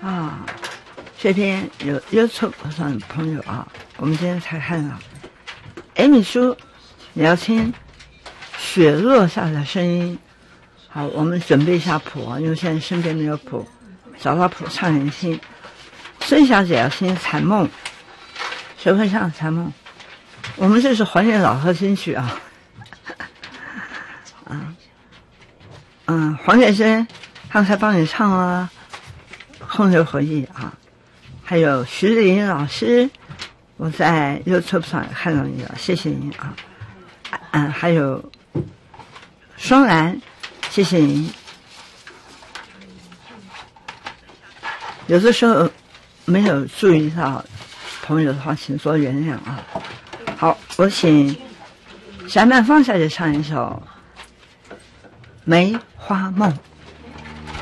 啊，这边有 YouTube 上的朋友啊，我们今天才看到，米叔，你要听雪落下的声音。好，我们准备一下谱啊，因为现在身边没有谱，找到谱唱人心。孙小姐要听《残梦》，谁会唱《残梦》？我们这是怀念老歌金曲啊。黄先生刚才帮你唱了《空留回忆》啊，还有徐丽莹老师，我在 YouTube 上也看到你了，谢谢您啊。还有双兰，谢谢您。有的时候没有注意到朋友的话，请多原谅啊。好，我请小曼芳小姐唱一首《梅花梦》。